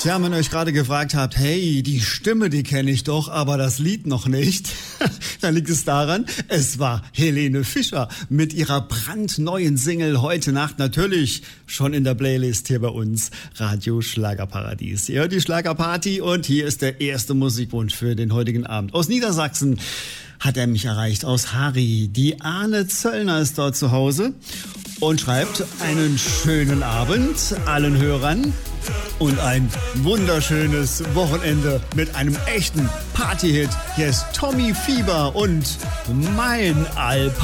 Ja, wenn ihr euch gerade gefragt habt, hey, die Stimme, die kenne ich doch, aber das Lied noch nicht, dann liegt es daran, es war Helene Fischer mit ihrer brandneuen Single heute Nacht, natürlich schon in der Playlist hier bei uns, Radio Schlagerparadies. Ihr hört die Schlagerparty und hier ist der erste Musikwunsch für den heutigen Abend. Aus Niedersachsen hat er mich erreicht, aus Harry. Die Arne Zöllner ist dort zu Hause und schreibt einen schönen Abend allen Hörern und ein wunderschönes Wochenende mit einem echten Partyhit. Hier ist Tommy Fieber und Mein Alpaka.